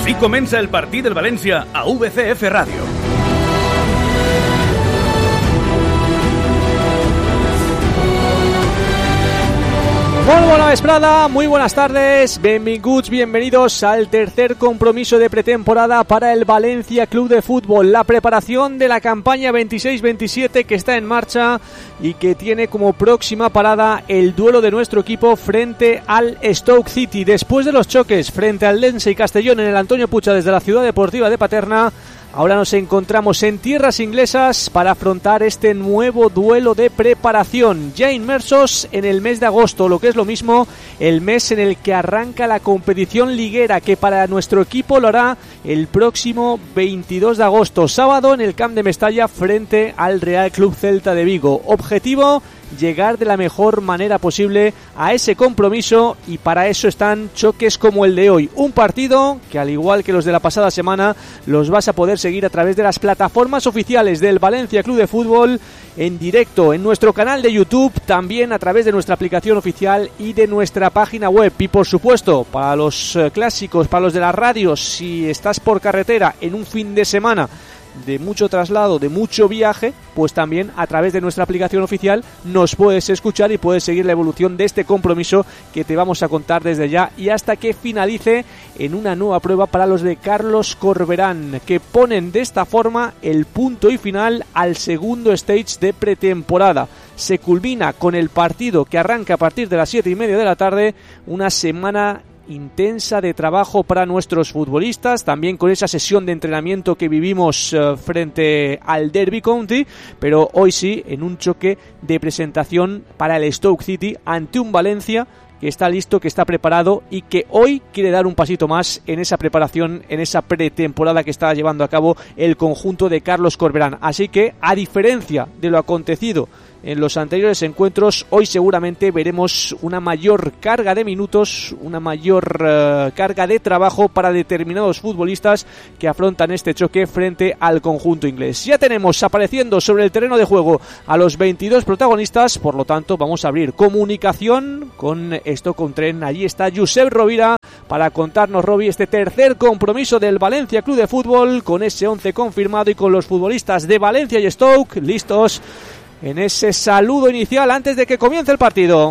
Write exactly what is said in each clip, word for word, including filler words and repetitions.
Així comença el partit del València a V C F Ràdio. Muy buena vesprada, muy buenas tardes, benvinguts, bienvenidos al tercer compromiso de pretemporada para el Valencia Club de Fútbol, la preparación de la campaña veintiséis veintisiete que está en marcha y que tiene como próxima parada el duelo de nuestro equipo frente al Stoke City. Después de los choques frente al Lense y Castellón en el Antonio Pucha desde la Ciudad Deportiva de Paterna, ahora nos encontramos en tierras inglesas para afrontar este nuevo duelo de preparación, ya inmersos en el mes de agosto, lo que es lo mismo, el mes en el que arranca la competición liguera, que para nuestro equipo lo hará el próximo veintidós de agosto, sábado en el Camp de Mestalla frente al Real Club Celta de Vigo. Objetivo: llegar de la mejor manera posible a ese compromiso, y para eso están choques como el de hoy. Un partido que, al igual que los de la pasada semana, los vas a poder seguir a través de las plataformas oficiales del Valencia Club de Fútbol, en directo en nuestro canal de YouTube, también a través de nuestra aplicación oficial y de nuestra página web. Y por supuesto, para los eh, clásicos, para los de las radios, si estás por carretera en un fin de semana de mucho traslado, de mucho viaje, pues también a través de nuestra aplicación oficial nos puedes escuchar y puedes seguir la evolución de este compromiso que te vamos a contar desde ya y hasta que finalice en una nueva prueba para los de Carlos Corberán, que ponen de esta forma el punto y final al segundo stage de pretemporada. Se culmina con el partido que arranca a partir de las siete y media de la tarde, una semana intensa de trabajo para nuestros futbolistas, también con esa sesión de entrenamiento que vivimos uh, frente al Derby County, pero hoy sí en un choque de presentación para el Stoke City ante un Valencia que está listo, que está preparado y que hoy quiere dar un pasito más en esa preparación, en esa pretemporada que está llevando a cabo el conjunto de Carlos Corberán. Así que, a diferencia de lo acontecido en los anteriores encuentros, hoy seguramente veremos una mayor carga de minutos, una mayor uh, carga de trabajo para determinados futbolistas que afrontan este choque frente al conjunto inglés. Ya tenemos apareciendo sobre el terreno de juego a los veintidós protagonistas, por lo tanto vamos a abrir comunicación con Stoke-on-Trent. Allí está Josep Rovira para contarnos, Robi, este tercer compromiso del Valencia Club de Fútbol, con ese once confirmado y con los futbolistas de Valencia y Stoke listos en ese saludo inicial antes de que comience el partido.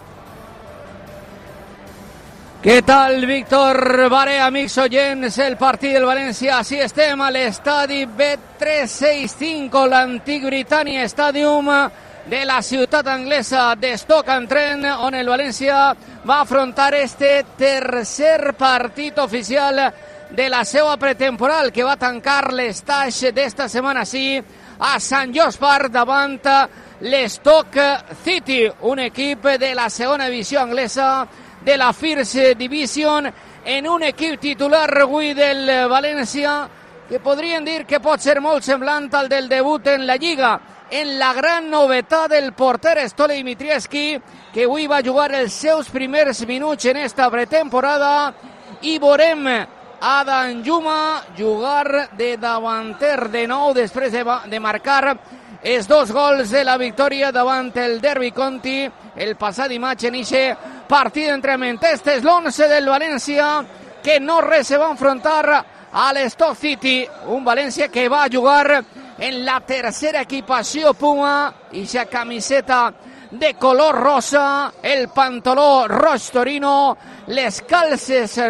Què tal, Víctor Baré, amics oients? El partit del València, així estem a l'estadi Bet tres seixanta cinc, l'antic Britannia Stadium de la ciutat anglesa de Stoke-on-Trent, on el València va afrontar este tercer partit oficial de la seva pretemporal, que va tancar l'estage d'esta setmana sí a Sant George Park davant l'Stoke City, un equip de la segona divisió anglesa, de la First Division, en un equip titular avui del València que podríem dir que pot ser molt semblant al del debut en la Lliga, en la gran novetat del porter Stole Dimitrievski, que avui va jugar els seus primers minuts en esta pretemporada, i veurem a Danjuma jugar de davanter de nou després de, de marcar els dos gols de la victòria davant el Derby County el passat dimarts en ixe partit d'entrenament. Este és l'onze del València, que no res se va enfrontar a l'Stoke City, un València que va jugar en la tercera equipació Puma, ixa camiseta de color rosa, el pantaló roig Torino, les calces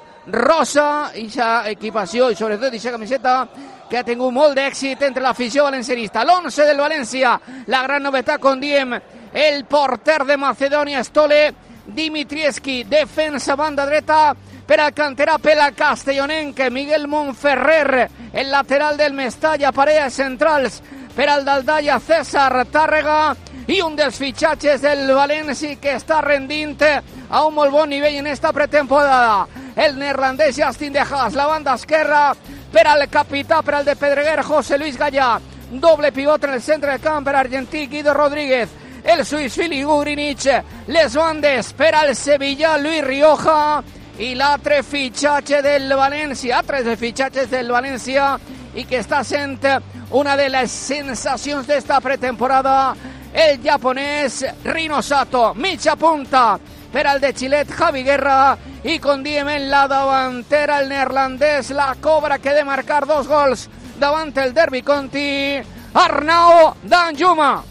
rosa, ixa equipació i sobretot ixa camiseta que ha tingut molt d'èxit entre l'afició valencianista. L'onze del València, la gran novetat, com diem, el porter de Macedònia Stole Dimitrievski, defensa banda dreta per al canterà per al castellonenc Miguel Montferrer, el lateral del Mestalla, parelles centrals per al Daldalla César Tàrrega, i un dels fitxatges del València que està rendint a un molt bon nivell en esta pretemporada, el neerlandès Justin De Haas, la banda esquerra per al capità, per al de Pedreguer, José Luis Gallà, doble pivot en el centre del camp per argentí Guido Rodríguez, el suís Fili Gurinic, les bandes per al Sevilla Luis Rioja, i l'altre fitxatge del València, altres fitxatges del València, i que està sent una de les sensacions d'esta pretemporada, el japonès Rino Sato, mitja punta per al de Xilet, Javi Guerra, i condiem en la davantera el neerlandès, la cobra que de marcar dos gols davant el Derby County, Arnau Danjuma.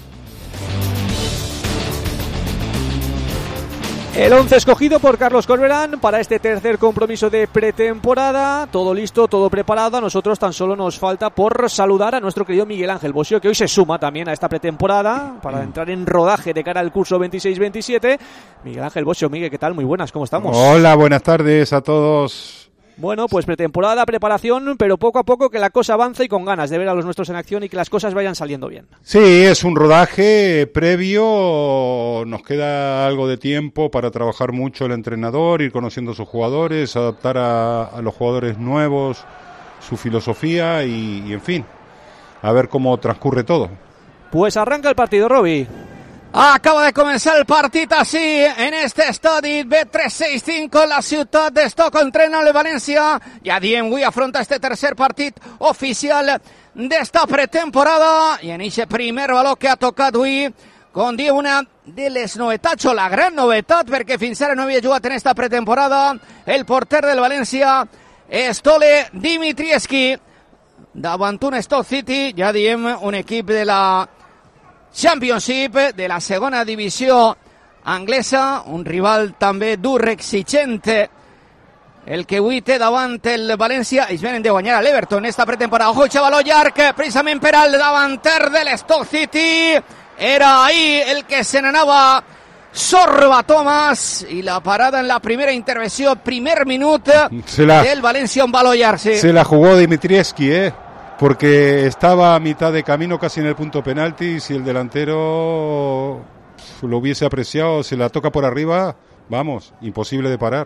El once escogido por Carlos Corberán para este tercer compromiso de pretemporada. Todo listo, todo preparado. A nosotros tan solo nos falta por saludar a nuestro querido Miguel Ángel Bosio, que hoy se suma también a esta pretemporada para entrar en rodaje de cara al curso veintiséis veintisiete. Miguel Ángel Bosio, Miguel, ¿qué tal? Muy buenas, ¿cómo estamos? Hola, buenas tardes a todos. Bueno, pues pretemporada, preparación, pero poco a poco que la cosa avanza y con ganas de ver a los nuestros en acción y que las cosas vayan saliendo bien. Sí, es un rodaje previo, nos queda algo de tiempo para trabajar mucho el entrenador, ir conociendo a sus jugadores, adaptar a, a los jugadores nuevos su filosofía y, y, en fin, a ver cómo transcurre todo. Pues arranca el partido, Robi. Acaba de començar el partit així en este estadi B tres seis cinco, la ciutat d'Estocolm entrena el València. Ja diem, avui afronta este tercer partit oficial d'esta pretemporada i en aquest primer valor que ha tocat avui, com diu, una de les novetats o la gran novetat, perquè fins ara no havia jugat en esta pretemporada el porter del València, Stole Dimitrievski, davant un Stoke City, ja diem, un equip de la Championship, de la segona divisió anglesa, un rival també dur, exigent, el que avui té davant el València. Ells venen de guanyar a l'Everton esta pretemporada. Ojo, xavaló llarg, precisament per al davanter de l'Stoke City. Era ahí el que se n'anava Sorba Thomas, i la parada en la primera intervenció, primer minut la, del València, un valor llarg. Sí. Se la jugó Dimitrievski, eh. porque estaba a mitad de camino casi en el punto penalti. Si el delantero lo hubiese apreciado, se la toca por arriba, vamos, imposible de parar.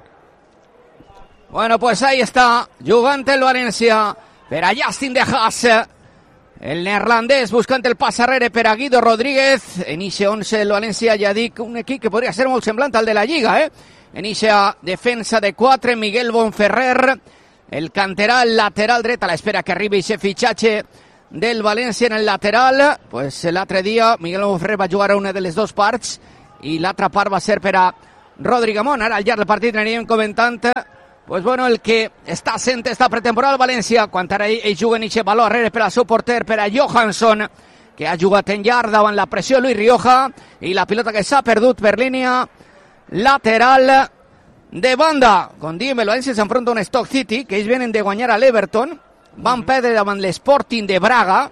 Bueno, pues ahí está, jugant el València per a Justin De Haas, el neerlandès buscant el pas arrere per a Guido Rodríguez. En ixe once el València, ja dic, un equip que podria ser molt semblant al de la Lliga, eh? En ixa defensa de quatre, Miguel Bonferrer, el canterà, el lateral dret, a l'espera que arribi aquest fitxatge del València en el lateral. Pues l'altre dia Miguel Bonferrer va jugar a una de les dues parts i l'altra part va ser per a Rodri Gamón. Ara al llarg del partit anirem comentant, pues bueno, el que està sent esta pretemporada al València, quan ara ell juga en aquest valor darrere per al seu porter, per a Johansson, que ha jugat en llarg davant la pressió Luis Rioja, i la pilota que s'ha perdut per línia lateral de banda. Com diem, el València s'enfronta a un Stoke City, que ells venen de guanyar a l'Everton, van perdre davant l'Sporting de Braga,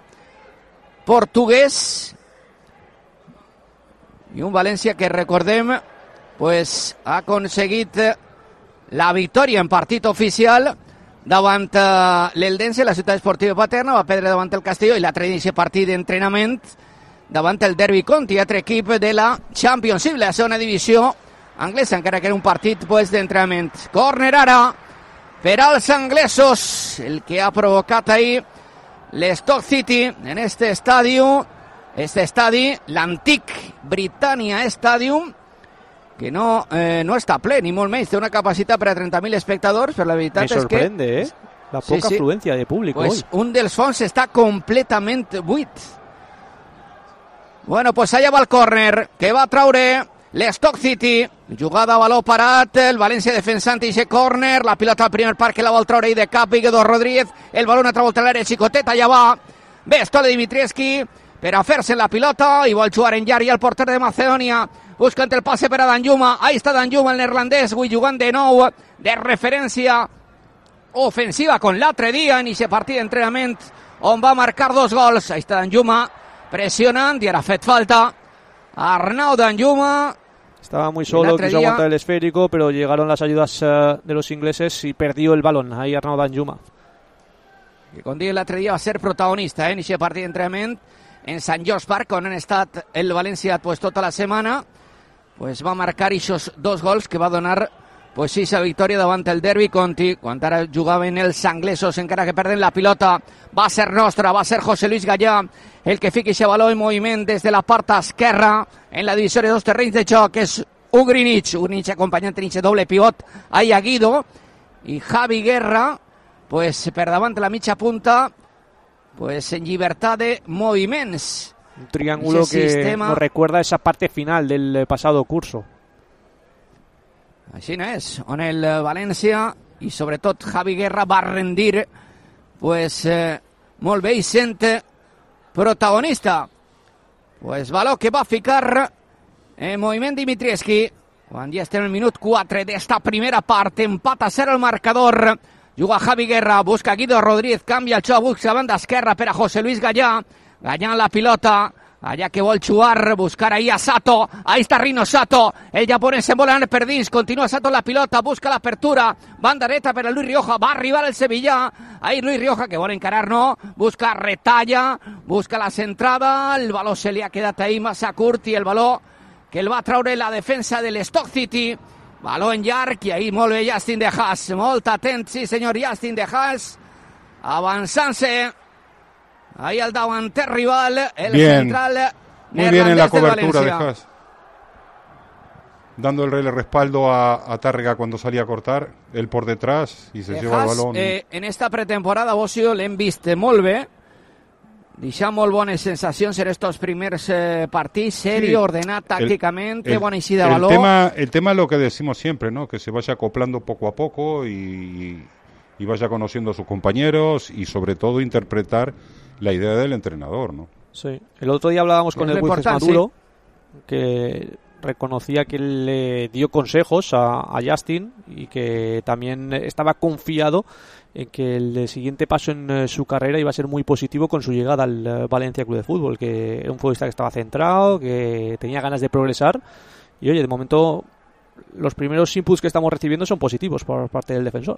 portuguès, i un València que, recordem, pues, ha aconseguit la victòria en partit oficial davant uh, l'Eldense, la ciutat esportiva Paterna, va perdre davant el Castelló, i l'altre dia aquest partit d'entrenament davant el Derby County, altre equip de la Championship, la segona divisió anglesa, encara que era un partit pues, d'entrenament. Córner ara per als anglesos, el que ha provocat ahir l'Stoke City en este estadi, este estadi, l'antic Britannia Stadium, que no, eh, no està ple, ni molt menys, té una capacitat per a trenta mil espectadors, però la veritat és que... Me sorprende, eh? La poca sí, sí. afluència de públic pues hoy. Un dels fons està completament buit. Bueno, pues allà va el córner, que va traure l'Stoke City, jugada a valor parat, el València defensant i aquest córner, la pilota al primer part que la vol treure i de cap, Guido Rodríguez, el baló una altra volta a l'àrea xicotet, allà va, bé, Stole Dimitrievski, per a fer-se la pilota, i vol jugar en llarg, i el porter de Macedònia, buscant el passe per a Danjuma, ahí està Danjuma, el neerlandès, avui jugant de nou, de referència ofensiva con l'altre dia, en aquest partit d'entrenament, on va marcar dos gols, ahí està Danjuma, pressionant, i ara ha fet falta, Arnau Danjuma. Estaba muy solo, quiso día... aguantar el esférico, pero llegaron las ayudas uh, de los ingleses y perdió el balón. Ahí Arnau Danjuma. Que com dic l'altre dia va ser protagonista eh, en aquest partit d'entrenament en Sant George Park, on han estat el València pues, tota la setmana. Pues va marcar aquests dos gols que va donar pues, sí, esa victòria davant el Derby County, quan ara jugaven els anglesos, encara que perden la pilota. Va ser nostra, va ser José Luis Gallà el que fiqui aquest baló en moviment des de la part esquerra en la divisió de dos terrenys de joc, és Ugrinic, Ugrinic acompanyant en aquest doble pivot a Guido, i Javi Guerra pues, per davant de la mitja punta, pues, en llibertat de moviments. Un triángulo que sistema... nos recuerda esa parte final del pasado curso. Així és, on el València i sobretot Javi Guerra va rendir pues eh, molt bé i sent protagonista. Pues valor que va ficar en moviment Dimitrievski quan ja estem en el minut quatre d'esta primera part. Empat a zero el marcador. Juga Javi Guerra, busca Guido Rodríguez, canvia el xoc, busca banda esquerra per a José Luis Gallà. Gallà en la pilota, allà que vol jugar, buscar ahí a Sato. Ahí está Rino Sato, el japonès se'n vol anar per dins, continua Sato en la pilota, busca l'apertura, banda dreta per a Luis Rioja, va arribar el Sevilla. Ahí Luis Rioja que vol encarar, no, busca retalla, busca la centrada, el baló se li ha quedat ahí massa curt i el baló que el va traure la defensa del Stoke City. Baló en llarg i ahí molt bé Justin De Haas, molt atent, sí senyor, Justin De Haas, avançant-se, ahí al davanter rival, el bien. central muy bien en la cobertura de De Haas, dando el respaldo a, a Tàrrega cuando salía a cortar, él por detrás y se De lleva Haas, el balón. Eh, en esta pretemporada, Bocio, l'hem vist molt bé, deixar molt bones sensacions en estos primers eh, partits, serio, sí, ordenat tácticamente, el, el, buena eixida de balón. El tema, el tema es lo que decimos siempre, ¿no? Que se vaya acoplando poco a poco y, y vaya conociendo a sus compañeros y sobre todo interpretar la idea del entrenador, ¿no? Sí, el otro día hablábamos con es el Wilfes Maduro, sí, que reconocía que le dio consejos a, a Justin y que también estaba confiado en que el siguiente paso en uh, su carrera iba a ser muy positivo con su llegada al uh, Valencia Club de Fútbol, que era un futbolista que estaba centrado, que tenía ganas de progresar y oye, de momento los primeros inputs que estamos recibiendo son positivos por parte del defensor.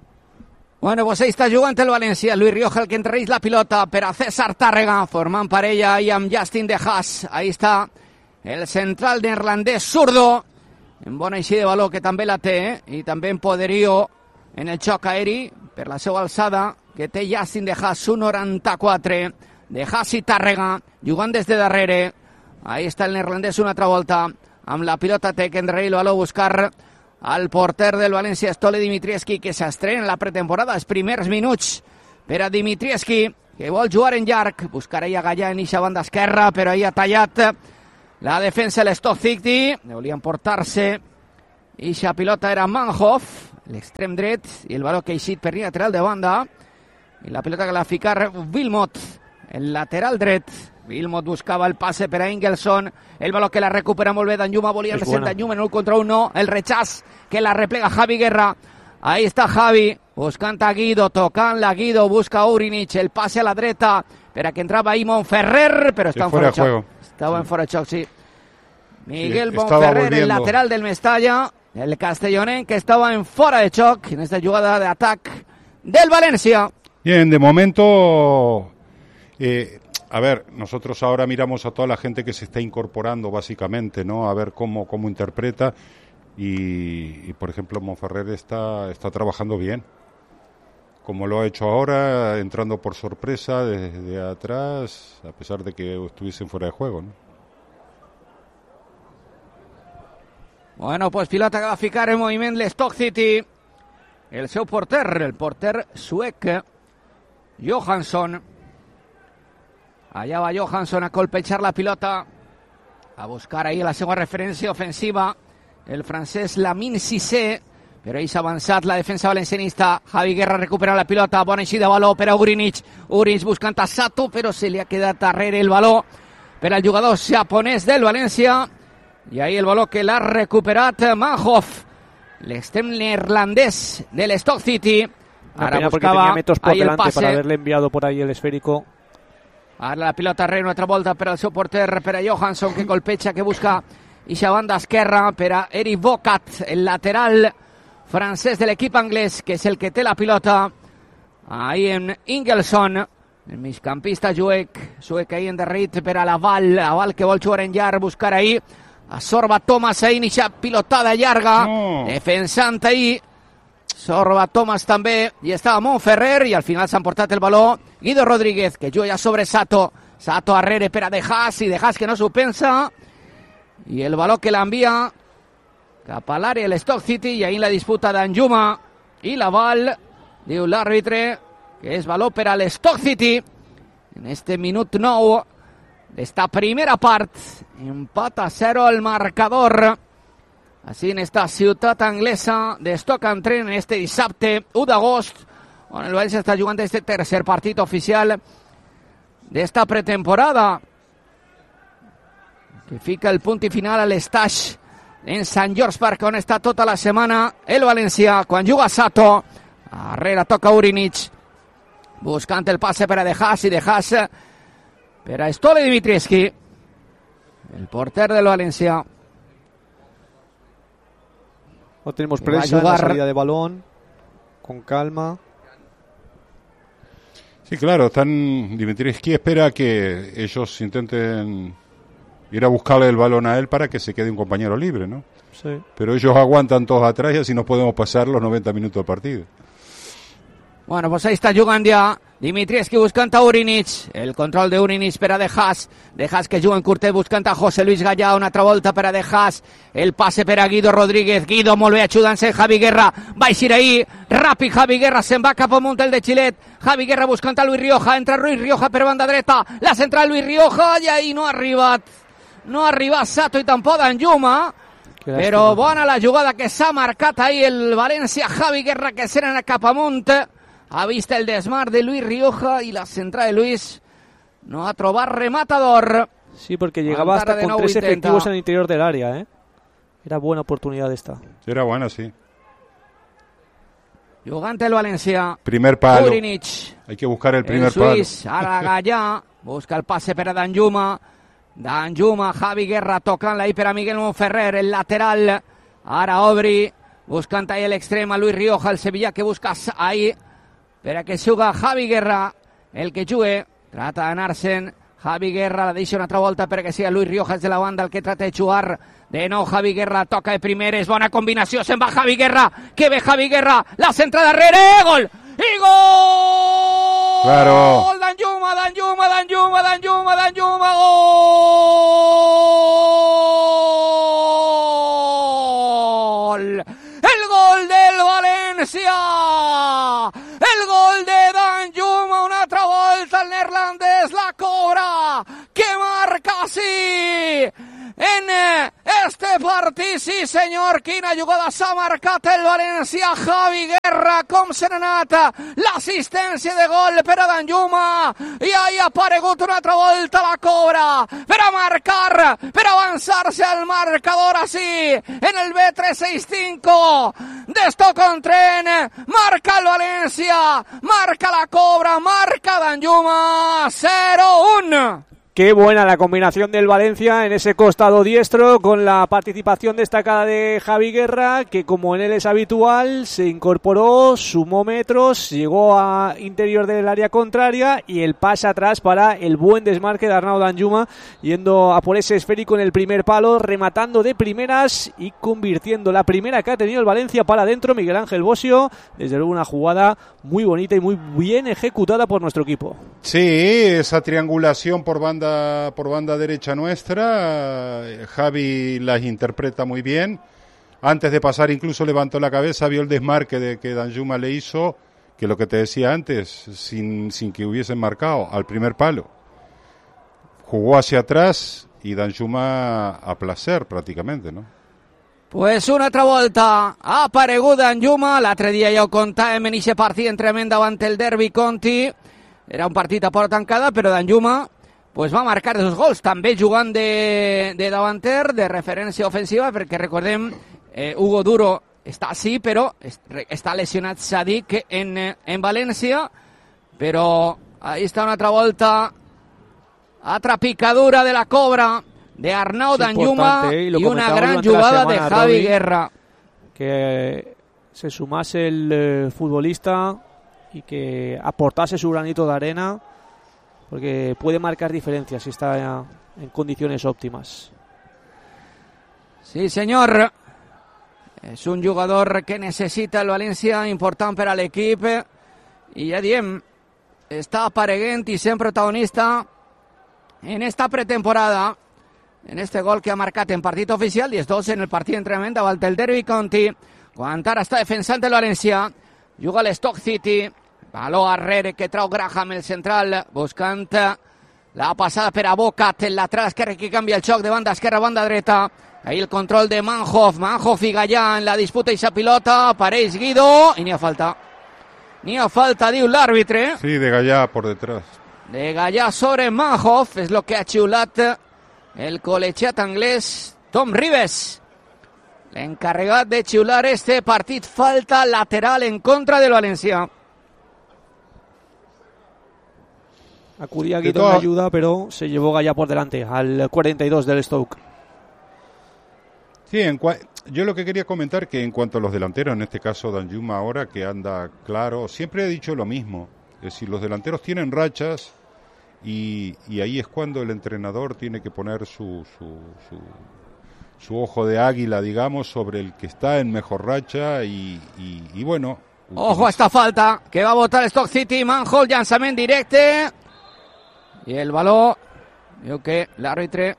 Bueno, pues ahí está jugant el València, Luis Rioja el que entreís la pilota per a César Tàrrega, formant parella ahí amb Justin De Haas. Ahí està el central neerlandès zurdo, en bona eixida de baló que també la té, eh? I també en poderio en el xoc aeri per la seva alçada que té Justin De Haas, un noranta-quatre. De Haas i Tàrrega jugant des de darrere. Ahí està el neerlandès una altra volta amb la pilota té que endarrere el baló buscar al porter del València, Stole Dimitrievski, que s'estrena en la pretemporada, els primers minuts per a Dimitrievski, que vol jugar en llarg, buscar ahí a Gallà en eixa banda esquerra, però ahí ha tallat la defensa de l'Stoke City, volien portar-se, eixa pilota era Manhoff, l'extrem dret, i el baló que ha eixit per lateral de banda, i la pilota que la ficar Wilmot, el lateral dret. Wilmot buscava el passe per a Ingelsson, el baló que la recupera molt bé Danjuma, volia recer Danjuma en un contra un, no, el rechaç que la replega Javi Guerra. Ahí està Javi, buscant a Guido, tocant la Guido, busca Urinich, el passe a la dreta per a que entrava ahí Monferrer, però està en fora de xoc. Estava en fora de xoc, sí. Miguel sí, Monferrer, el lateral del Mestalla, el castellonenc que estava en fora de xoc en esta jugada de atac del València. Bien, de momento... Eh... A ver, nosotros ahora miramos a toda la gente que se está incorporando básicamente, ¿no? A ver cómo, cómo interpreta y, y, por ejemplo, Monferrer está, está trabajando bien, como lo ha hecho ahora, entrando por sorpresa desde atrás, a pesar de que estuviesen fuera de juego, ¿no? Bueno, pues pilota que va a ficar en moviment l'Stoke City, el seu porter, el porter suec, Johansson. Allá va Johansson a colpejar la pilota, a buscar ahí la segunda referència ofensiva, el francès Lamine Cissé, però ahí s'ha avançat la defensa valencianista. Javi Guerra recupera la pilota, bona eixida de baló per a Urinich, Urinich buscant a Sato, però se li ha quedat darrere el baló per al jugador japonès del València, i ahí el baló que l'ha recuperat Manhoff, l'extrem neerlandès de l'Stoke City. Ahora buscaba metros por delante para haberle enviado por ahí el esférico. Ara la pilota re una altra volta per al seu porter, per a Johansson, que colpeja, que busca ixa banda esquerra per a Eric Bocat, el lateral francès de l'equip anglès, que és el que té la pilota. Ahí en Ingelsson, el migcampista suec, suec ahí endarrit per a l'Aval, Aval que vol jugar en llarg, buscar ahí a Sorba Thomas, ahí ixa pilotada llarga, no. Defensant ahí Sorba Thomas també, i estava Monferrer, i al final s'han portat el baló Guido Rodríguez, que juga ja sobre Sato, Sato arrere per a De Haas, i De Haas que no s'ho pensa, i el baló que l'envia cap a l'àrea de l'Stoke City, i ahí la disputa d'Anjuma i l'Aval, diu l'àrbitre, que és baló per a l'Stoke City, en este minut nou d'esta primera part, empat a zero el marcador. així en esta ciutat anglesa de Stoke-on-Trent este dissabte u d'agost, on el València està jugant este tercer partit oficial d'esta pretemporada, que fica el punt i final a l'estaix en Sant George Park, on està tota la setmana el València. Quan juga Sato, darrere toca Urinic, buscant el passe per a De Haas, i De Haas per a Stole Dimitrievski, el porter del València. No tenemos presa en la salida de balón, con calma. Sí, claro, están. Dimitrievski espera que ellos intenten ir a buscarle el balón a él para que se quede un compañero libre, ¿no? Sí. Pero ellos aguantan todos atrás y así no podemos pasar los noventa minutos del partido. Bueno, pues ahí está jugant ja Dimitrievski buscant a Urinic, el control de Urinic per a De Haas, De Haas que juga en curtet buscant a José Luis Gallà, una altra volta per a De Haas, el passe per a Guido Rodríguez, Guido molt bé ajudant-se Javi Guerra, va eixir ahí, ràpid Javi Guerra, se'n va cap amunt el de Xilet, Javi Guerra buscant a Luis Rioja, entra Luis Rioja per banda dreta, la central Luis Rioja, i ahí no ha arribat, no ha arribat Sato i tampoc Danjuma, però bona la jugada que s'ha marcat ahí el València, Javi Guerra que se n'ha cap amunt, ha vist el desmar de Luis Rioja y la central de Luis no ha trobat rematador. Sí, porque llegaba hasta con tres efectivos en el interior del área, ¿eh? Era buena oportunidad esta. Era buena, sí. Jugant el València. Primer palo. Urinic. Hay que buscar el primer el suís, palo. Ara Gallà, busca el passe per a Danjuma. Danjuma, Javi Guerra tocant-la ahí per a Miguel Monferrer, el lateral. Ara Obri, buscant ahí l'extrem a Luis Rioja, el sevillà que busca ahí per a que juga Javi Guerra, el que jugue, trata d'anar-se'n, Javi Guerra la deixa una altra volta perquè siga Luis Riojas de la banda el que trata de jugar, de nou Javi Guerra toca de primeres, bona combinació, se'n va Javi Guerra, que ve Javi Guerra, la centra darrere, gol, i gol! Claro. Gol d'Anjuma, d'Anjuma, d'Anjuma, d'Anjuma, d'Anjuma, gol! El gol del València! El gol de Danjuma, una altra volta el neerlandès la cobra, que marca sí en este partit, sí senyor, quina jugada s'ha marcat el València, Javi Guerra, com se n'ha anat l'assistència de gol per a Danjuma, i ahí ha aparegut una altra volta la cobra, per a marcar, per a avançar-se al marcador així, en el B tres seixanta-cinc de Stoke-on-Trent, marca el València, marca la cobra, marca Danjuma, cero uno. Qué buena la combinación del Valencia en ese costado diestro, con la participación destacada de Javi Guerra, que como en él es habitual, se incorporó, sumó metros, llegó a interior del área contraria y el pase atrás para el buen desmarque de Arnau Danjuma, yendo a por ese esférico en el primer palo, rematando de primeras y convirtiendo la primera que ha tenido el Valencia para adentro. Miguel Ángel Bosio, desde luego una jugada muy bonita y muy bien ejecutada por nuestro equipo. Sí, esa triangulación por banda por banda derecha nuestra, Javi las interpreta muy bien. Antes de pasar incluso levantó la cabeza, vio el desmarque de que Danjuma le hizo, que lo que te decía antes, sin, sin que hubiesen marcado, al primer palo. Jugó hacia atrás y Danjuma a placer prácticamente, ¿no? Pues una altra volta ha aparegut Danjuma, l'altre dia ja ho contàvem en aquest partit tremend davant el Derby County, era un partit a porta tancada, però Danjuma pues va marcar dos gols, també jugant de, de davanter, de referència ofensiva, perquè recordem, eh, Hugo Duro està sí, però està lesionat Sadik en, en València, però ahí està una altra volta, altra picadura de la cobra de Arnau Danjuma eh, y, y una gran jugada de Javi Robbie, Guerra. Que se sumase el eh, futbolista y que aportase su granito de arena, porque puede marcar diferencias si está en condiciones óptimas. Sí, senyor. És un jugador que necessita el València, important per a l'equip, i ja diem, està apareguent i sent protagonista en esta pretemporada, en este gol que ha marcat en partit oficial, diez dos en el partit d'entrenament davant el Derby County, quan ara està defensant el València, juga l'Stoke City, baló arrere que trau Graham, el central, buscant la passada per a Bocat, el lateral esquerre que canvia el xoc de banda esquerra, banda dreta, Ahí el control de Manhoff. Manhoff y Gallà en la disputa y esa pilota. Pareix Guido. I n'hi ha falta. N'hi ha falta, diu l'àrbitre. Sí, de Gallà por detrás. De Gallà sobre Manhoff. És el que ha xiulat el col·legiat anglès Tom Ribes. L'encarregat de xiular este partit. Falta lateral en contra del València. Acudía Guido en ayuda, pero se llevó Gallà por delante al cuarenta y dos del Stoke. Sí, en cua- yo lo que quería comentar que en cuanto a los delanteros, en este caso Danjuma ahora que anda claro, siempre he dicho lo mismo, es decir, los delanteros tienen rachas y, y ahí es cuando el entrenador tiene que poner su, su, su, su ojo de águila, digamos, sobre el que está en mejor racha y, y, y bueno. Ojo a esta falta que va a votar Stoke City. Manhoff, llançament directe. I el baló, diu que l'àrbitre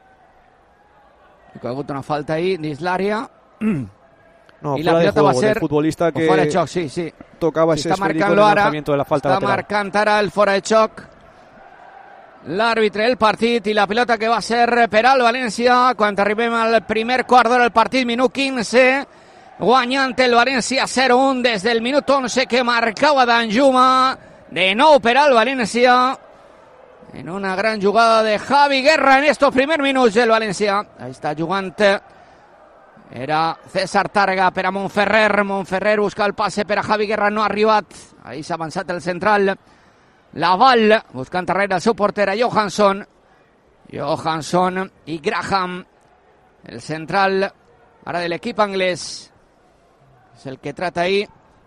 ha hagut una falta ahí dins l'àrea. No, y fuera la de pelota juego, va a ser del futbolista que fuera de xoc, sí, sí. tocaba Sí, ese està esférico en el marcant-lo ara, lanzamiento de la falta està lateral. marcant ara el fora de xoc l'àrbitre del partit i la pilota que va ser per al València quan arribem al primer quart d'hora del partit, minut quinze, guanyant el València zero un des del minut onze que marcava Danjuma, de nou per al València en una gran jugada de Javi Guerra en estos primer minuts del València. Ahí està jugant era César Targa per a Montferrer. Montferrer busca el passe per a Javi Guerra, no ha arribat. Ahí s'ha avançat el central Laval, buscant darrere el seu porter a Johansson. Johansson i Graham, el central ara de l'equip anglès, és el que trata ahí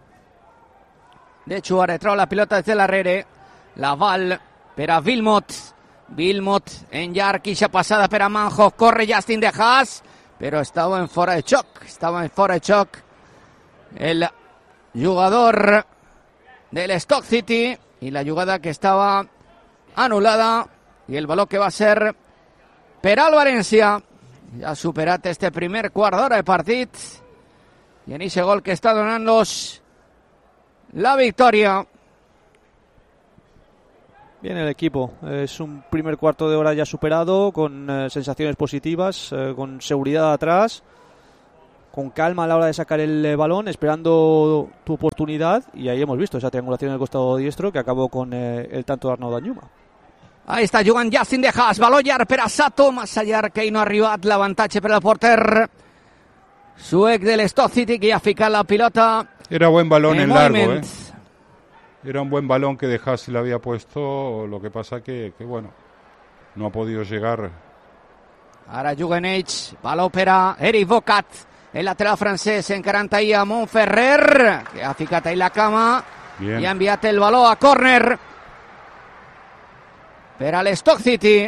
de jugar. Trau la pilota des de l'arrere. Laval per a Wilmot. Wilmot en llarg, ixa passada per a Manhoff. Corre Justin De Haas, però estava en fora de xoc. Estava en fora de xoc el jugador del Stoke City i la jugada que estava anul·lada i el baló que va ser per al València. Ja ha superat este primer quart d'hora de partit i en ese gol que està donant-los la victòria. Bien el equipo, es un primer cuarto de hora ya superado, con eh, sensaciones positivas, eh, con seguridad atrás, con calma a la hora de sacar el eh, balón, esperando tu oportunidad, y ahí hemos visto esa triangulación en el costado diestro que acabó con eh, el tanto de Arnaud Danjuma. Ahí està jugant Justin De Haas, baló llarg per a Sato, massa llarg que hi no ha arribat, l'avantatge per al porter suec de l'Stoke City, que ja ha ficat la pilota. Era buen balón en, en largo, moviment. ¿eh? Era un buen balón que De Haas le había puesto, lo que pasa que, que bueno, no ha podido llegar. Ara juguen ells, baló per a Eric Bocat, el lateral francès encarant ahir a Montferrer, que ha ficat ahir la cama. Bien. I ha enviat el baló a córner per a l'Stoke City.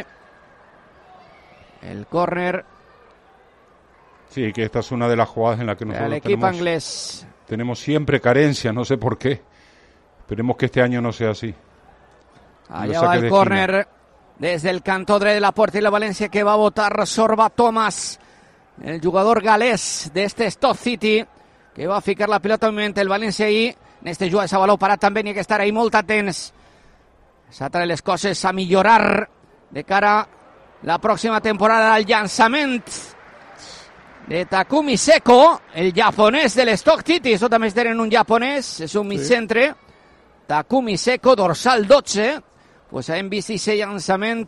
El córner. Sí, que esta es una de las jugadas en la que nosotros tenemos, inglés. tenemos siempre carencia, no sé por qué. Esperemos que este año no sea así. Allà va el córner des del cantó dret de la porta i la València que va votar Sorba Thomas, el jugador galès d'este Stoke City, que va ficar la pilota en moviment el València ahir. En este jugada s'ha baló parat també, n'hi ha que estar ahí molt atents. S'ha tret les coses a millorar de cara a la pròxima temporada. El llançament de Takumi Seko, el japonès de l'Stoke City. Això també es tenen un japonès, és un migcentre. Sí. Takumi Seko, dorsal dotze. Pues hem vist aquest llançament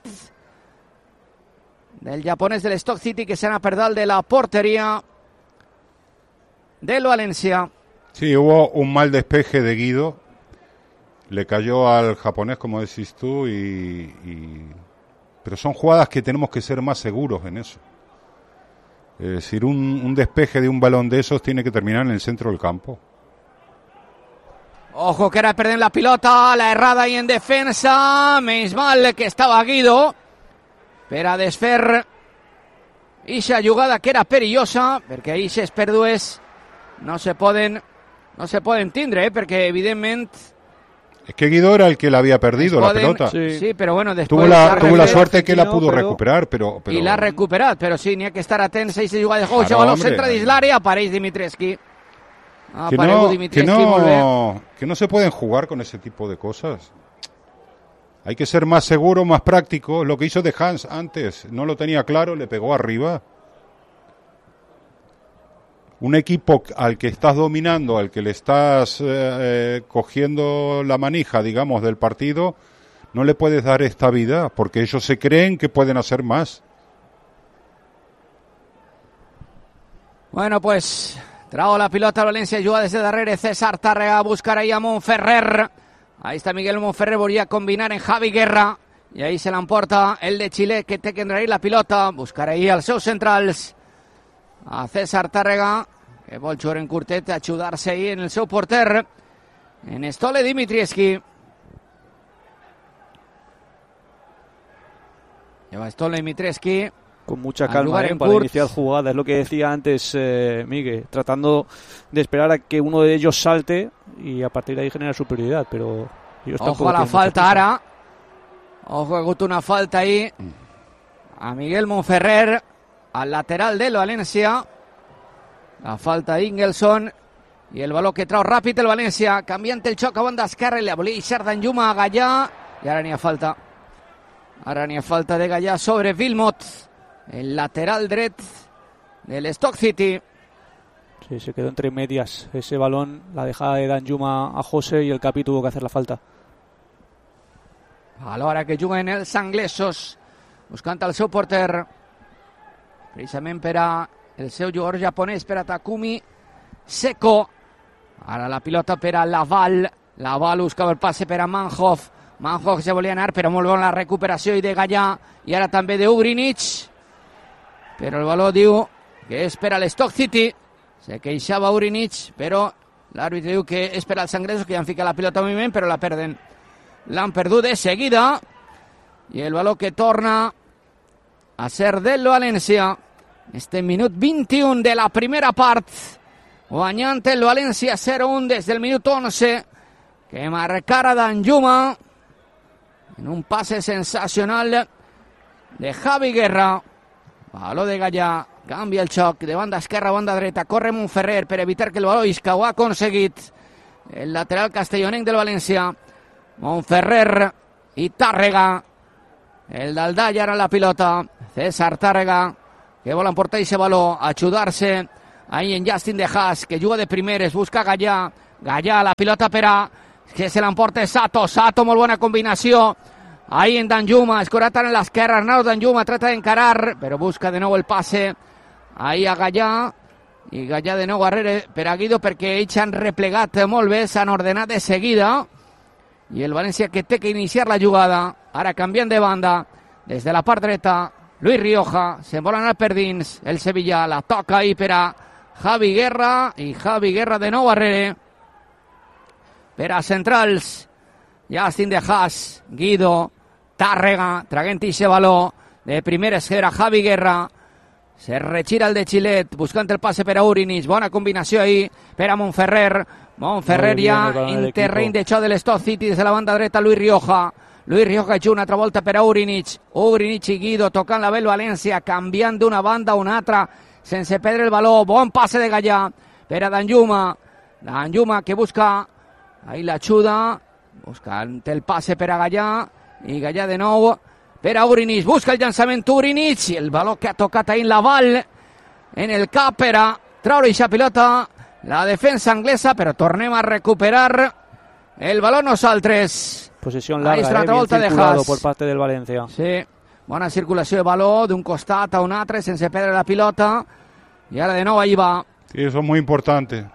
del japonès de l'Stoke City que se n'ha per dalt de la porteria del València. Sí, hubo un mal despeje de Guido. Le cayó al japonés, como decís tú, y, y... pero son jugadas que tenemos que ser más seguros en eso. Es decir, un, un despeje de un balón de esos tiene que terminar en el centro del campo. Ojo que ara perdem la pilota, la errada ahí en defensa, menys mal que estava Guido per a desfer ixa jugada que era perillosa, perquè ixes pèrdues no se poden no se poden tindre, eh, perquè evidentment es que Guido era el que la había perdido poden, la pelota. Sí, sí, però bueno, después tuvo la, tuvo la suerte que la pudo pero, recuperar, però, però... i l'ha recuperat, però sí, n'hi ha que estar atents a aquesta jugada de Goixa, baló centre dins l'àrea, apareix Dimitrescu. Ah, que, no, que, no, que no se pueden jugar con ese tipo de cosas. Hay que ser más seguro, más práctico. Lo que hizo De Haas antes, no lo tenía claro, le pegó arriba. un equipo al que estás dominando, al que le estás eh, eh, cogiendo la manija, digamos, del partido, no le puedes dar estabilidad, porque ellos se creen que pueden hacer más. Bueno, pues trago la pilota al Valencia, juga desde darrere César Tàrrega a buscar ahí a Montferrer. Ahí está Miguel Montferrer, volia combinar en Javi Guerra. I ahí se l'emporta el de Xile, que té que endrair la pilota. Buscar ahí els seus centrals. A César Tàrrega, que vol jugar en curtet, ajudar-se ahí en el seu porter. En Stole Dimitrievski. Lleva Stole Dimitrievski. Con mucha calma, ¿eh? Para iniciar jugada, es lo que decía antes eh, Miguel, tratando de esperar a que uno de ellos salte y a partir de ahí generar superioridad, pero ellos ojo a la falta ara, ojo, ha hagut una falta ahí a Miguel Montferrer al lateral del València, la falta d'Ingelson i el baló que trau ràpid el València, canviant el xoc a banda esquerra, i li volia deixar d'Anjuma a Gallà i ara n'hi ha falta, ara n'hi ha falta de Gallà sobre Wilmot, el lateral dret del Stock City. Sí, se quedó entre medias ese balón, la dejada de Danjuma a José y el Capi tuvo que hacer la falta. A l'hora que juguen els anglesos, buscant el seu porter, precisament per a el seu jugador japonès, per a Takumi Seko. Ara la pilota per a Laval, Laval buscava el passe per a Manhoff, Manhoff se volia anar, però molt bona la recuperació i de Gallà, i ara també de Ugrinic, però el baló diu que és per a l'Stock City. Se queixava Ugrinic, però l'àrbitre diu que és per als anglesos, que ja han ficat la pilota en moviment, però la perden. L'han perdut de seguida, i el baló que torna a ser del València. Este minut vint-i-un de la primera part, guanyant el València zero a un des del minut onze, que marcara Danjuma en un passe sensacional de Javi Guerra. Baló de Gallà, canvia el xoc de banda esquerra a banda dreta, corre Montferrer per evitar que el baló isca, ho ha aconseguit el lateral castellonenc del València. Montferrer i Tàrrega, el d'Aldà, ara la pilota, César Tàrrega, que vol emportar ese baló, ajudar-se ahí en Justin de Haas, que juga de primeres, busca Gallà, Gallà, la pilota per a, que se l'emporta Sato, Sato, molt bona combinació, ahí en Danjuma, escorat en l'esquerra, Arnau Danjuma trata d'encarar, però busca de nou el passe, ahí a Gallà, i Gallà de nou darrere per a Guido, perquè ells han replegat molt bé, s'han ordenat de seguida, i el València que té que iniciar la jugada, ara canviant de banda, des de la part dreta, Luis Rioja, se'n vol anar per dins, el Sevilla la toca ahí per a Javi Guerra, i Javi Guerra de nou darrere, per a centrals, Justin de Haas, Guido, Tàrrega, traguent ese baló, de primera esquerra Javi Guerra, se retira el de Xilet, buscant el passe per a Ugrinic, bona combinació ahí, per a Montferrer, Montferrer ja en terreny de xoc de l'Stock City, des de la banda dreta Luis Rioja, Luis Rioja juga una altra volta per a Ugrinic, Ugrinic i Guido tocant la Bel València, canviant d'una banda a una altra, sense perdre el baló, bon passe de Gallà, per a Danjuma, Danjuma que busca, ahí l'ajuda, buscant el passe per a Gallà, i Gallà de nou per a Ugrinic, busca el llançament Ugrinic, i el baló que ha tocat ahí en Laval, en el cap per a traure aquesta pilota, la defensa anglesa, però tornem a recuperar el baló nosaltres. Posesión larga, eh, bien circulado por parte del Valencia. Sí, bona circulació de baló d'un costat a un altre, sense perdre la pilota, i ara de nou ahí va. Sí, eso es muy importante.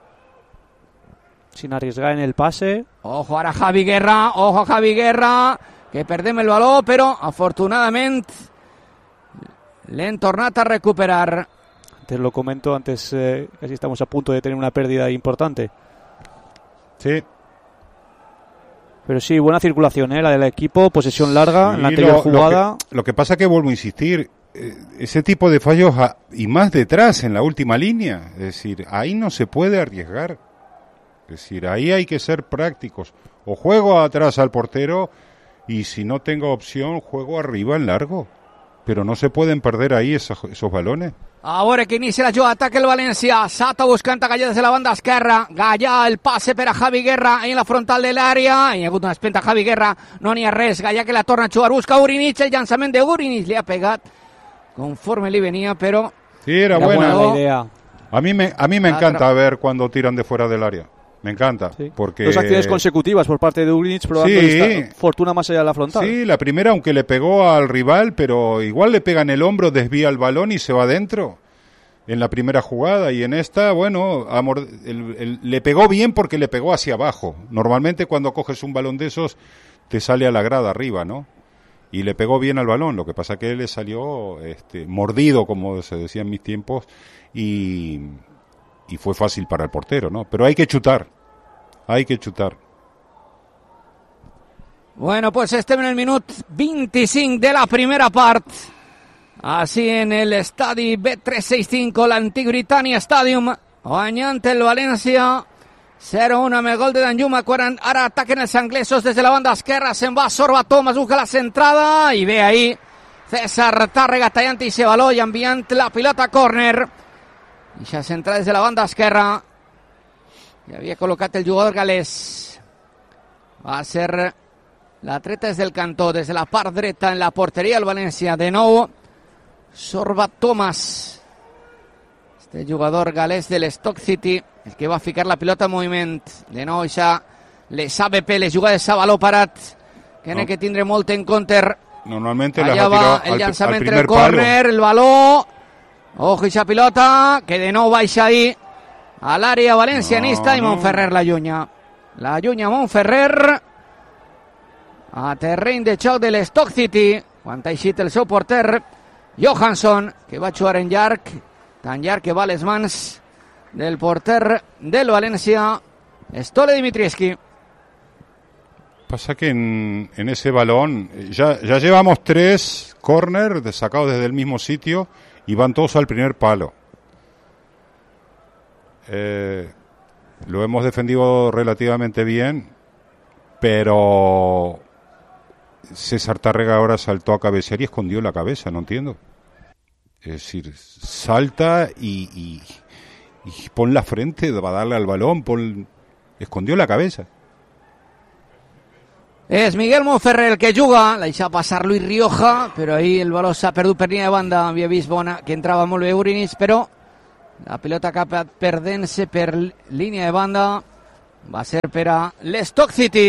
Sin arriesgar en el pase. Ojo ara Javi Guerra, ojo Javi Guerra, que perdem el baló, però afortunadament l'hem tornat a recuperar. Antes lo comento, antes eh, casi estamos a punto de tener una pérdida importante. Sí. Pero sí, buena circulación, ¿eh? La del equipo, posesión larga, sí, en la anterior lo, jugada. Lo que, lo que pasa que vuelvo a insistir, eh, ese tipo de fallos a, y más detrás, en la última línea, es decir, ahí no se puede arriesgar. Es decir, ahí hay que ser prácticos. O juego atrás al portero y si no tengo opción, juego arriba en largo. Pero no se pueden perder ahí esos, esos balones. Ahora que inicia la jugada, ataca el València, Sato buscant a Gallà des de la banda esquerra, Gallà el passe per a Javi Guerra en la frontal de l'àrea, hi ha hagut una espenta a Javi Guerra, no n'hi ha res, Gallà que la torna a jugar, busca Ugrinic, el llançament de Ugrinic, li ha pegat conforme li venia, però... Sí, era, era buena la idea. A mí me, a mí me encanta ver cuando tiran de fuera del área. Me encanta, sí. porque... Dos acciones consecutivas por parte de Ugrinic probando sí. esta fortuna más allá de la frontal. Sí, la primera, aunque le pegó al rival, pero igual le pega en el hombro, desvía el balón y se va adentro en la primera jugada. Y en esta, bueno, amor, el, el, le pegó bien porque le pegó hacia abajo. Normalmente cuando coges un balón de esos, te sale a la grada arriba, ¿no? Y le pegó bien al balón. Lo que pasa que él le salió este, mordido, como se decía en mis tiempos, y... y fue fácil para el portero, ¿no? Pero hay que chutar, hay que chutar. Bueno, pues estem en el minut vint-i-cinc de la primera part. Així en el estadi Bet tres seixanta cinc, l'antic Britannia Stadium, guanyant el València zero uno amb el gol de Danjuma. Quan ara ataquen els anglesos des de la banda esquerra, se'n va Sorba Thomas, busca la centrada i ve ahí César Tàrrega tallant ese baló i enviant la pilota a córner. I ja centra des de la banda esquerra. Ja havia col·locat el jugador galès. Va ser la treta des del cantó, des de la part dreta en la porteria del València. De nou, Sorba Thomas. Este jugador galès de l'Stoke City, el que va ficar la pilota en moviment. De nou, ja les A B P, les jugades a baló parat, que n'hi ha que tindre molt en compte. Normalmente allà va el llançament entre el córner, el baló. Ojo esa pilota, que de nou baixa ahí a l'àrea valencianista, no, i Montferrer la llunya. La llunya Montferrer a terreny de xoc de l'Stoke City, quan ha eixit el seu porter Johansson, que va jugar en llarg, tan llarg que va a les mans del porter del València, Stole Dimitrievski. Pasa que en, en ese balón ya, ya llevamos tres córner sacados desde el mismo sitio y van todos al primer palo. Eh, lo hemos defendido relativamente bien, pero César Tàrrega ahora saltó a cabecear y escondió la cabeza, no entiendo. Es decir, salta y, y, y pon la frente, va a darle al balón, pon, escondió la cabeza. És Miguel Montferrer el que juga, la deixa passar Luis Rioja, però ahí el baló s'ha perdut per línia de banda. Havia vist bona, que entrava molt bé Ugrinic, però la pilota acaba perdent-se per línia de banda. Va ser per a l'Stoke City.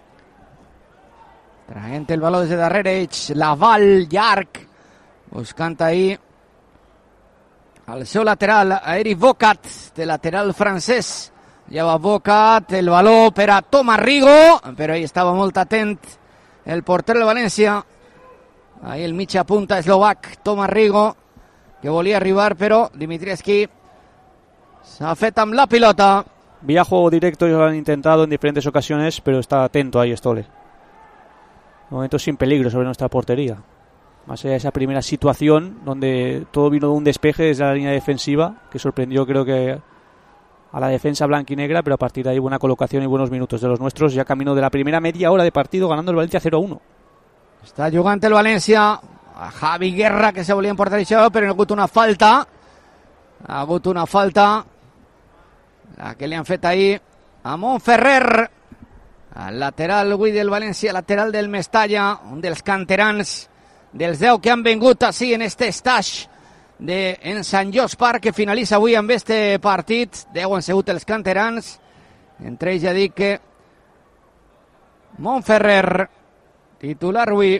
Traient el baló des de darrere ells, Laval, llarg, buscant ahí al seu lateral, a Eric Vocat, de lateral francès. Ja va Vocat, el baló per a Tomàs Rigo, però ahí estava molt atent el porter del València. Ahí el mitja punta eslovac, Tomàs Rigo, que volia arribar, però Dimitrievski s'ha fet amb la pilota. Vía juego directo, ellos lo han intentado en diferentes ocasiones, pero está atento ahí Stole. De momento sin peligro sobre nuestra portería. Más allá de esa primera situación, donde todo vino de un despeje desde la línea defensiva, que sorprendió creo que a la defensa blanquinegra, pero a partir de ahí buena colocación y buenos minutos de los nuestros, ya camino de la primera media hora de partido, ganando el Valencia cero uno. Està jugant el València, a Javi Guerra, que se volia emportar això, però ha hagut una falta, ha hagut una falta, la que li han fet ahir a Montferrer, al lateral avui del València, lateral del Mestalla, un dels canterans, dels deu que han vingut així en este stage de, en Sant Jos Park, que finalitza avui amb este partit. deu han sigut els canterans, entre ells ja dic que Montferrer, titular avui,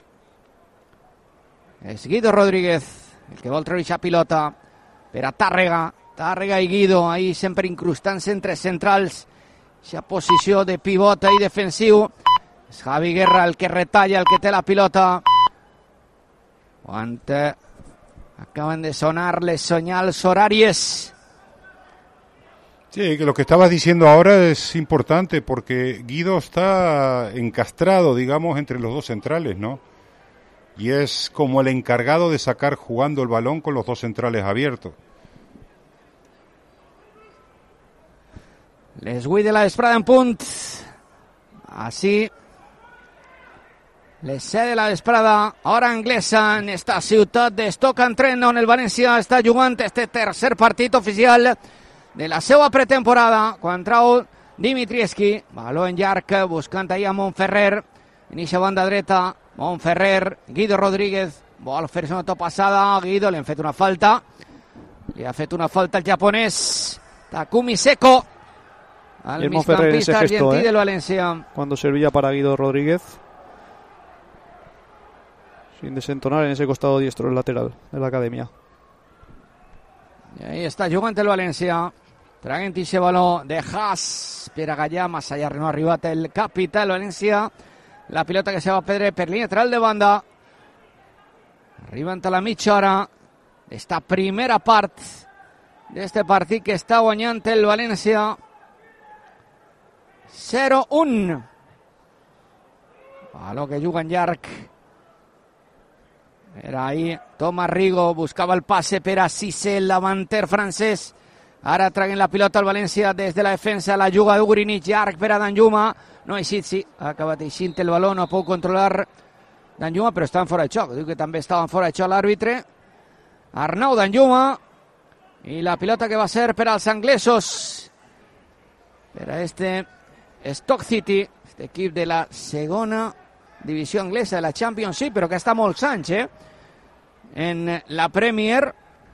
és Guido Rodríguez, el que vol treure aquesta pilota per a Tàrrega. Tàrrega i Guido, ahí sempre incrustant-se entre centrals, aquesta posició de pivot ahí defensiu. És Javi Guerra el que retalla, el que té la pilota. Quan acaban de sonar les señales horarias. Sí, que lo que estabas diciendo ahora es importante porque Guido está encastrado, digamos, entre los dos centrales, ¿no? Y es como el encargado de sacar jugando el balón con los dos centrales abiertos. Les vull de la vesprada en punt. Així, les set de la vesprada, hora anglesa, en esta ciutat de Stoke-on-Trent, on el València està jugant este tercer partit oficial de la seva pretemporada, quan trau Dimitrievski, baló en llarg, buscant ahir a Montferrer, en eixa banda dreta, Montferrer, Guido Rodríguez, vol fer-se una topassada, Guido, li han fet una falta, li ha fet una falta el japonès Takumi Seko al migcampista argentí eh? del Valencia. Cuando servía para Guido Rodríguez, sin desentonar en ese costado diestro, el lateral de la academia. I ahí està jugant el València, traguent aquest baló de Haas, Pere Gallà, massa allà no ha arribat el capità del València, la pilota que se va a perdre per línia lateral de banda, arribant a la mitja hora d'esta primera part d'este partit que està guanyant el València zero un. Baló que juga en llarg. Era ahí Tomás Rigo, buscava el passe per a Cissé, el davanter francès. Ara traguen la pilota al València des de la defensa, la juga d'Ugrinich, llarg per a Danjuma. No ha eixit, sí, ha acabat eixint el baló, no ha pogut controlar Danjuma, però estaven fora de xoc. Diu que també estaven fora de xoc l'àrbitre. Arnau Danjuma. I la pilota que va ser per als anglesos. Per a este Stoke City, este equip de la segona divisió anglesa de la Championship, però que està molts anys, eh? En la Premier.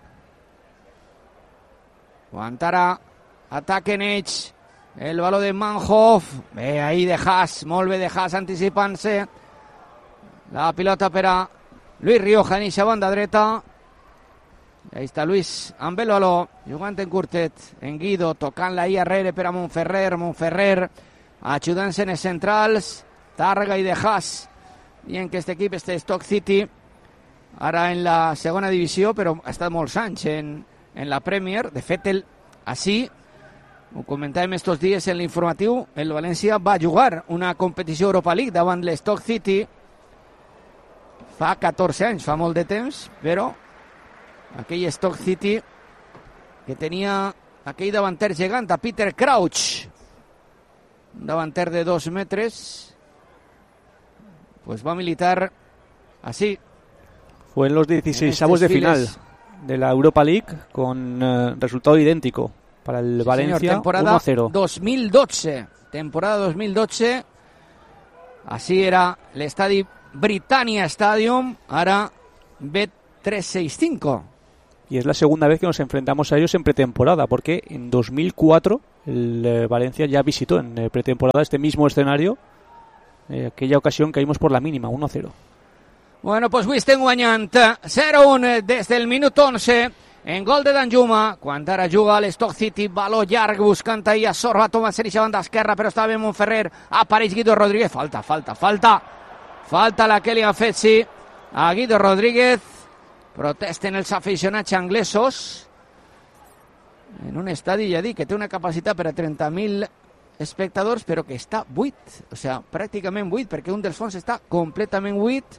Aguantarà, ataquen ells, el baló de Manhoff, bé, ahí de Haas, molt bé de Haas anticipant-se, la pilota per a Luis Rioja, en eixa banda dreta, ahí està Luis amb el baló, jugant en curtet, en Guido, tocant-la ahí arrere per a Montferrer, Montferrer, ajudant-se en els centrals, Tàrrega i de Haas, dient que aquest equip, este Stoke City, ara en la segona divisió, però ha estat molts anys en en la Premier. De fet, el, així, ho comentàvem estos dies en l'informatiu, el València va jugar una competició Europa League davant l'Stoke City fa catorze anys, fa molt de temps, però aquell Stoke City que tenia aquell davanter gegant, a Peter Crouch, un davanter de dos metres, pues va militar así. Fue en los dieciseisavos de final de la Europa League, con uh, resultado idéntico para el sí, Valencia, señor, temporada uno a cero. dos mil doce, temporada dos mil doce, así era l'estadi Britannia Stadium, ahora Bet trescientos sesenta y cinco. Y es la segunda vez que nos enfrentamos a ellos en pretemporada, porque en dos mil cuatro el eh, Valencia ya visitó en eh, pretemporada este mismo escenario, eh, aquella ocasión caímos por la mínima, uno a cero. Bueno, pues avui estem guanyant zero un des del minut onze en gol de Danjuma, quan ara juga a l'Stoke City, baló llarg buscant ahir a Sorba, Tomàs Serixa banda esquerra, però estava bé Montferrer, apareix Guido Rodríguez, falta, falta, falta, falta la que li han fet, sí, a Guido Rodríguez, protesten els aficionats anglesos, en un estadi, ja dic, que té una capacitat per a trenta mil espectadors, però que està buit, o sigui, pràcticament buit, perquè un dels fons està completament buit.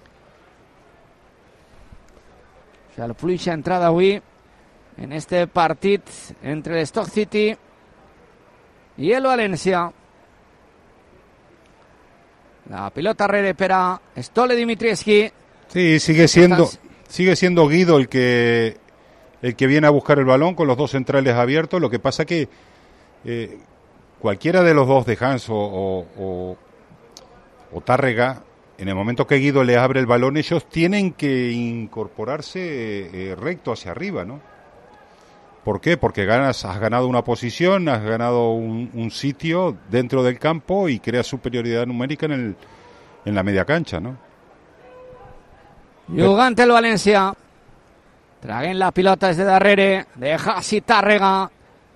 O sea, la fluixa entrada avui en este partit entre el Stoke City y el Valencia. La pelota arrere per a Stole Dimitrievski. Sí, sigue siendo, sigue siendo Guido el que el que viene a buscar el balón con los dos centrales abiertos. Lo que pasa que eh, cualquiera de los dos, de Hans o, o, o, o Tárrega, en el momento que Guido le abre el balón, ellos tienen que incorporarse eh, recto hacia arriba, ¿no? ¿Por qué? Porque ganas, has ganado una posición, has ganado un, un sitio dentro del campo y creas superioridad numérica en, el, en la media cancha, ¿no? Jugant el València. Traguen la pilota des de darrere. De Haas i Tàrrega.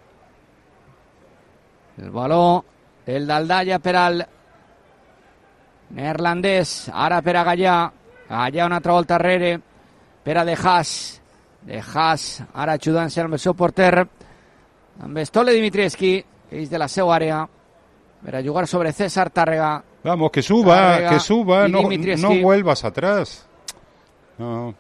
El baló del Daldalla per al neerlandès, ara per a Gallà, Gallà una altra volta arrere per a De Haas, De Haas ara ajudant-se amb el seu porter, amb Stole Dimitrievski, que és de la seva àrea, per a jugar sobre César Tàrrega. Vamos, que suba, Tàrrega, que suba, no, no vuelvas atrás. No.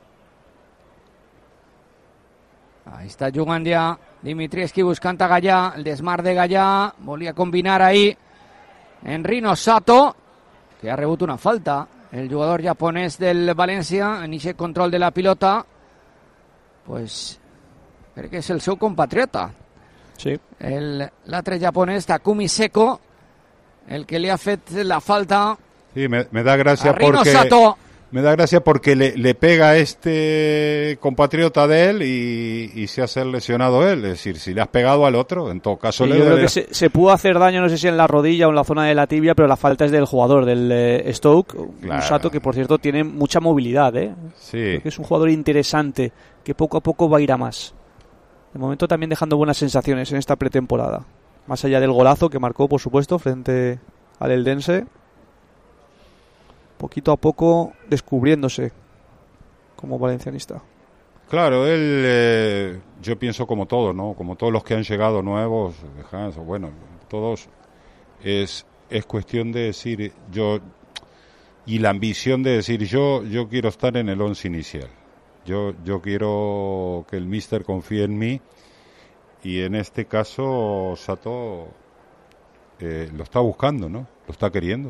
Ahí està jugant ja Dimitrievski buscant a Gallà, el desmar de Gallà, volia combinar ahí en Rino Sato, que ha rebut una falta, el jugador japonès del València, en aquest control de la pilota, pues, crec que és el seu compatriota. Sí. L'altre japonès, Takumi Seko, el que li ha fet la falta. Sí, me, me da gracia a Rino porque Sato. Me da gracia porque le, le pega a este compatriota de él y, y se hace lesionado él. Es decir, si le has pegado al otro, en todo caso... Sí, le yo creo le... que se, se pudo hacer daño, no sé si en la rodilla o en la zona de la tibia, pero la falta es del jugador, del eh, Stoke. Claro. Un Sato que, por cierto, tiene mucha movilidad. ¿eh? Sí. Creo que es un jugador interesante, que poco a poco va a ir a más. De momento también dejando buenas sensaciones en esta pretemporada. Más allá del golazo que marcó, por supuesto, frente al Eldense. Poquito a poco descubriéndose como valencianista. Claro, él, eh, yo pienso como todos, ¿no? Como todos los que han llegado nuevos, bueno, todos, es, es cuestión de decir, yo, y la ambición de decir, yo, yo quiero estar en el once inicial. Yo, yo quiero que el míster confíe en mí, y en este caso, Sato eh, lo está buscando, ¿no? Lo está queriendo.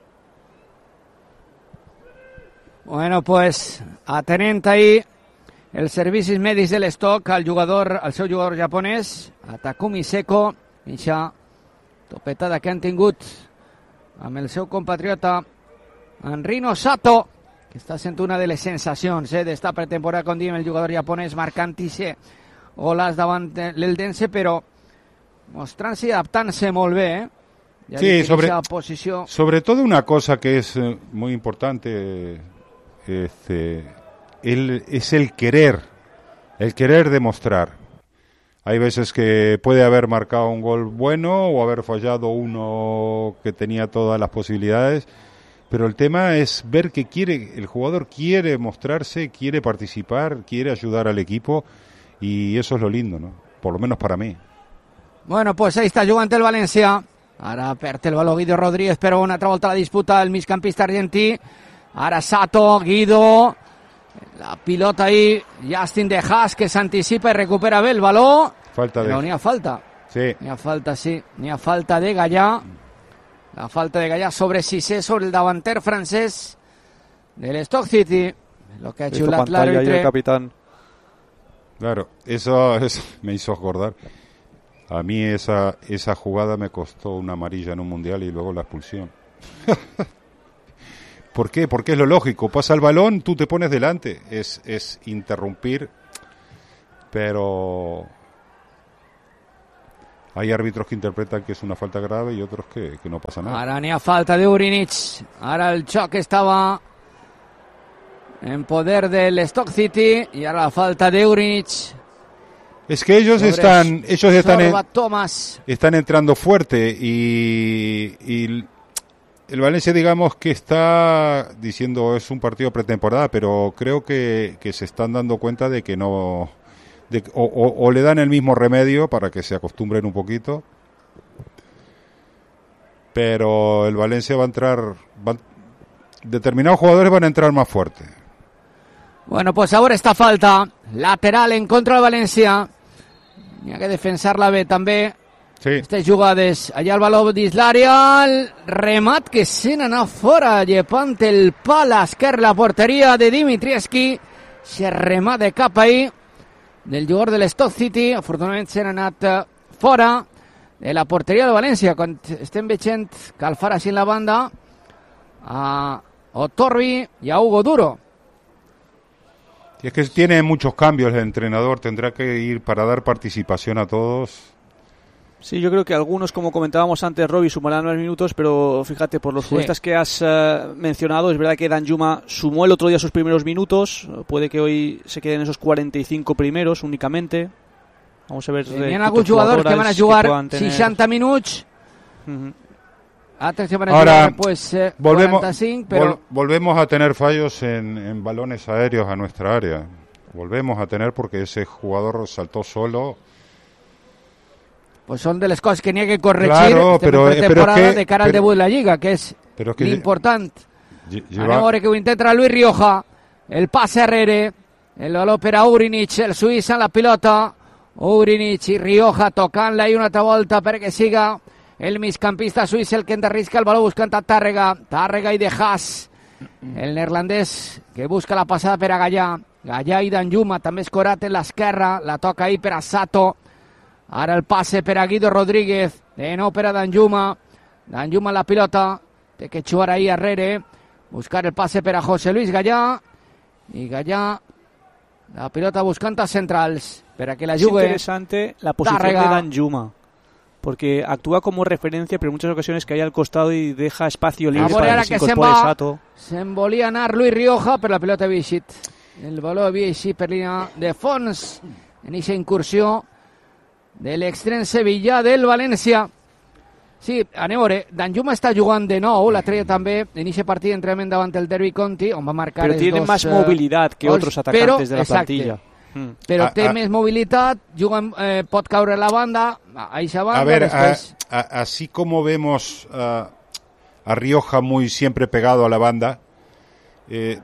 Bueno, pues atenent ahí els servicis mèdics de l'Stock al jugador, al seu jugador japonès, a Takumi Seko, mitja topetada que han tingut amb el seu compatriota Rino Sato, que està sent una de les sensacions eh, d'esta pretemporada, com diem, el jugador japonès marcant-se goles davant l'Eldense, però mostrant-se i adaptant-se molt bé, eh? Ja sí, sobre, posició. sobre todo una cosa que es eh, muy importante... Este, él, es el querer, el querer demostrar. Hay veces que puede haber marcado un gol bueno o haber fallado uno que tenía todas las posibilidades, pero el tema es ver que quiere, el jugador quiere mostrarse, quiere participar, quiere ayudar al equipo, y eso es lo lindo, ¿no? Por lo menos para mí. Bueno, pues ahí está jugant el València. Ara perd el baló Guido Rodríguez, però una altra volta la disputa el migcampista argentí. Ara Sato, Guido, la pilota ahí, Justin de Haas, que s'anticipa i recupera bé el baló. Falta de... No, n'hi ha falta. Sí. N'hi ha falta, sí. N'hi ha falta de Gallà. La falta de Gallà sobre Cissé, sobre el davanter francés del Stoke City. Lo que ha chulat l'àrbitre. El capitán. Claro, eso, eso me hizo acordar. A mí esa, esa jugada me costó una amarilla en un mundial y luego la expulsión. ¿Por qué? Porque es lo lógico. Pasa el balón, tú te pones delante. Es, es interrumpir, pero hay árbitros que interpretan que es una falta grave y otros que, que no pasa nada. Ara n'hi ha falta de Urinic. Ara el xoc estava en poder del Stoke City y ahora la falta de Urinic. Es que ellos están, ellos están, en, Thomas. están entrando fuerte y, y el Valencia, digamos que está diciendo es un partido pretemporada, pero creo que, que se están dando cuenta de que no, de, o, o, o le dan el mismo remedio para que se acostumbren un poquito, pero el Valencia va a entrar, va, determinados jugadores van a entrar más fuerte. Bueno, pues ahora esta falta lateral en contra del Valencia. N'hi ha que defensar-la bé també. Sí. Aquestes jugades, allà el baló dins l'àrea, el remat que se n'anà fora, llepant el pal a esquerra, la porteria de Dimitrievski, se remat de cap ahí del jugador de l'Stoke City, afortunadament se n'ha anat fora de la porteria del València, quan estem veient calfar així en la banda a Otorbi i a Hugo Duro. Y es que tiene muchos cambios el entrenador, tendrá que ir para dar participación a todos. Sí, yo creo que algunos, como comentábamos antes, Robbie, sumarán más minutos, pero fíjate, por los sí. futbolistas que has uh, mencionado, es verdad que Danjuma sumó el otro día sus primeros minutos, puede que hoy se queden esos cuarenta y cinco primeros únicamente. Vamos a ver. Hi ha alguns jugadors que van a jugar tener... seixanta minuts. Uh-huh. Altres que van a Ahora, jugar pues, eh, volvemos, cuarenta y cinco, pero... vol, volvemos a tener fallos en, en balones aéreos a nuestra área. Volvemos a tener porque ese jugador saltó solo. Pues son de les coses que n'hi ha que corregir claro, però, de temporada però que, de cara al però, debut de la Lliga, que és que l'important. Lleva... Anem a veure que ho intenta Luis Rioja. El passe arrere. El baló per a Urinic, el suïssa en la pilota. Urinic i Rioja tocant-la i una altra volta perquè siga el migcampista suís el que enderrisca el baló buscant a Tàrrega. Tàrrega i De Haas. El neerlandès que busca la passada per a Gallà. Gallà i Danjuma també escorat en l'esquerra. La toca ahí per a Sato. Ara el passe per a Guido Rodríguez, de nou per a Danjuma. Danjuma la pilota, té que jugar ahí arrere. buscar el pase per a José Luis Gallà, i Gallà, la pilota buscant a centrals, per a que la es jugue. interesante la posición Tárrega. de Danjuma, porque actúa como referencia, pero en muchas ocasiones cae al costado y deja espacio libre A veure para ara que se que se'n incorpore va, Sato. se'n volia anar Luis Rioja, però la pilota havia eixit. El valor havia eixit per línia de fons en aquesta incursió de l'extrem sevillà del València. Sí, anem a veure, Danjuma està jugant de nou, la treia també en aquest partit d'entrenament davant el Derby County, on va marcar Pero els tiene dos, más eh, movilidad que gols, otros atacantes però, de la exacte, plantilla. Mm. Però A- té a- més mobilitat, juga, eh, pot caure a la banda, a eixa banda, A ver, a- després... a- así como vemos uh, a Rioja muy siempre pegado a la banda, eh,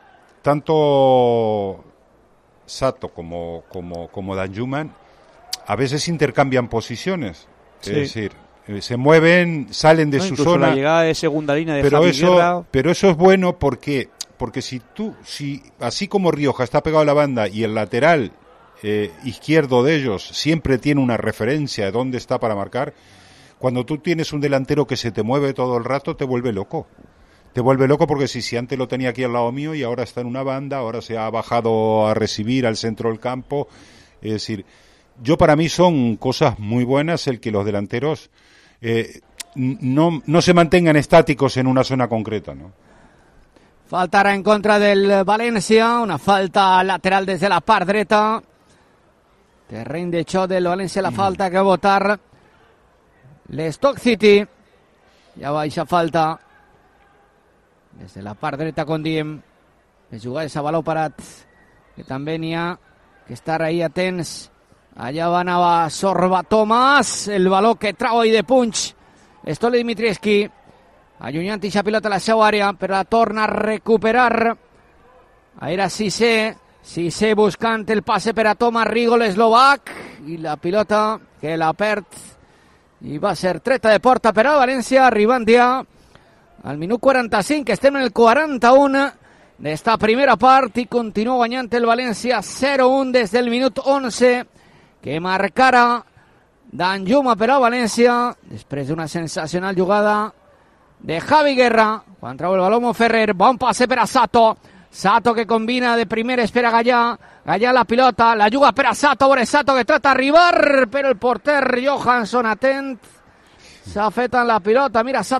tanto Sato como, como, como Danjuma a veces intercambian posiciones. Sí. Es decir, eh, se mueven, salen de No, su incluso zona. la llegada de segunda línea de pero Javi eso, Guerra, pero eso es bueno porque, porque si tú, si así como Rioja está pegado a la banda y el lateral eh, izquierdo de ellos siempre tiene una referencia de dónde está para marcar, cuando tú tienes un delantero que se te mueve todo el rato, te vuelve loco. Te vuelve loco porque si, si antes lo tenía aquí al lado mío y ahora está en una banda, ahora se ha bajado a recibir al centro del campo. Es decir, yo para mí son cosas muy buenas el que los delanteros eh, no, no se mantengan estáticos en una zona concreta, ¿no? Falta ara en contra del València, una falta lateral des de la part dreta. Terreny de xoc del València, la falta que va votar l'Stoke City. Ja va eixa falta des de la part dreta, com diem, les jugades a baló parat, que també n'hi ha que estar ahí atents. Allà va anar Sorba Tomàs, el baló que trau ahí de punx Stole Dimitrievski, allunyant eixa pilota a la seva àrea, però la torna a recuperar. Era Cissé, Cissé buscant el passe per a Tomàs Rigo, l'eslovac, i la pilota que la perd, i va ser treta de porta per a València, arribant ja al minut quaranta-cinc, estem en el quaranta-u d'esta primera part, i continua guanyant el València zero a un des del minut onze, que marcara Danjuma per a València, després d'una sensacional jugada de Javi Guerra, quan trau el baló Montferrer, bon passe per a Sato, Sato que combina de primera, espera Gallà, Gallà la pilota, la juga per a Sato, veure Sato que trata d'arribar, però el porter Johansson atent, s'ha fet en la pilota, mira Sato